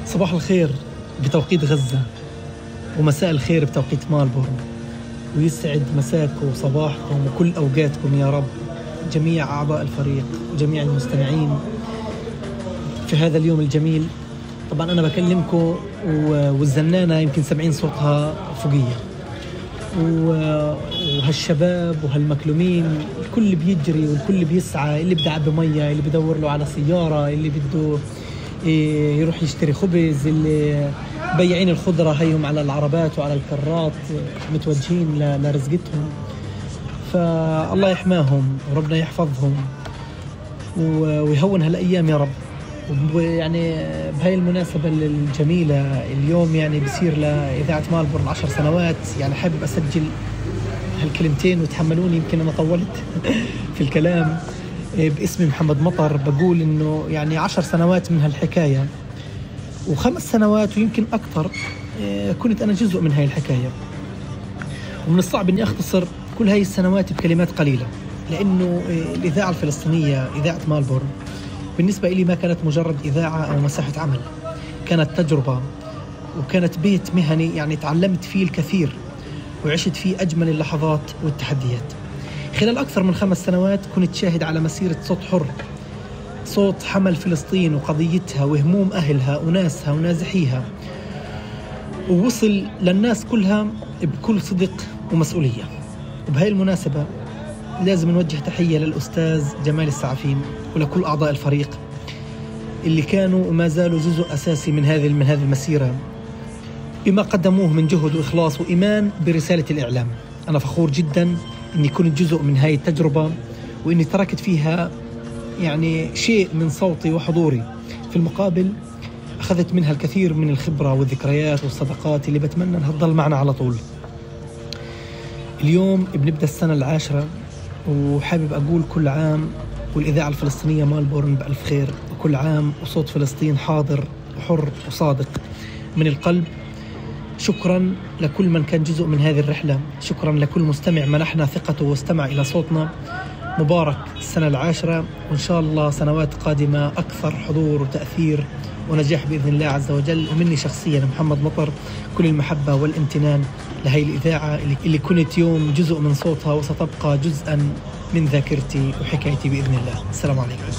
صباح الخير بتوقيت غزة، ومساء الخير بتوقيت مالبورن، ويسعد مساكم وصباحكم وكل أوقاتكم يا رب، جميع أعضاء الفريق وجميع المستمعين في هذا اليوم الجميل. طبعا أنا بكلمكم والزنانة يمكن سمعين صوتها فوقية، وهالشباب وهالمكلومين الكل بيجري والكل بيسعى، اللي بده يعبي مية، اللي بدور له على سيارة، اللي بده يروح يشتري خبز، اللي بياعين الخضرة هيهم على العربات وعلى الكرات متوجهين لرزقتهم. فالله يحماهم وربنا يحفظهم ويهون هالأيام يا رب. يعني بهاي المناسبة الجميلة اليوم يعني بصير لإذاعة مالبورن 10 سنوات. يعني حابب أسجل هالكلمتين وتحملوني، يمكن أنا طولت في الكلام. باسم محمد مطر بقول إنه يعني 10 سنوات من هالحكاية، و5 سنوات ويمكن أكثر كنت أنا جزء من هاي الحكاية. ومن الصعب إني أختصر كل هاي السنوات بكلمات قليلة، لأنه الإذاعة الفلسطينية إذاعة مالبورن بالنسبة إلي ما كانت مجرد إذاعة أو مساحة عمل، كانت تجربة وكانت بيت مهني يعني تعلمت فيه الكثير وعشت فيه أجمل اللحظات والتحديات. خلال أكثر من 5 سنوات كنت شاهد على مسيرة صوت حر، صوت حمل فلسطين وقضيتها وهموم أهلها وناسها ونازحيها، ووصل للناس كلها بكل صدق ومسؤولية. وبهاي المناسبة لازم نوجه تحية للأستاذ جمال السعفين ولكل أعضاء الفريق اللي كانوا وما زالوا جزء أساسي من هذه المسيرة، بما قدموه من جهد وإخلاص وإيمان برسالة الإعلام. أنا فخور جدا أني كنت جزء من هاي التجربة، وأني تركت فيها يعني شيء من صوتي وحضوري. في المقابل أخذت منها الكثير من الخبرة والذكريات والصداقات اللي بتمنى أنها تضل معنا على طول. اليوم بنبدأ السنة 10، وحابب أقول كل عام والإذاعة الفلسطينية مالبورن بألف خير، وكل عام وصوت فلسطين حاضر وحر وصادق من القلب. شكرا لكل من كان جزء من هذه الرحلة، شكرا لكل مستمع منحنا ثقته واستمع إلى صوتنا. مبارك السنة 10، وإن شاء الله سنوات قادمة أكثر حضور وتأثير ونجاح بإذن الله عز وجل. ومني شخصيا محمد مطر كل المحبة والامتنان لهي الإذاعة اللي كنت يوم جزء من صوتها، وستبقى جزءا من ذاكرتي وحكايتي بإذن الله. السلام عليكم.